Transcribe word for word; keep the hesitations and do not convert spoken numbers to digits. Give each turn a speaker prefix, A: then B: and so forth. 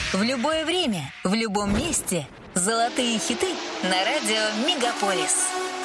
A: В любое время, в любом месте. Золотые хиты на радио «Мегаполис».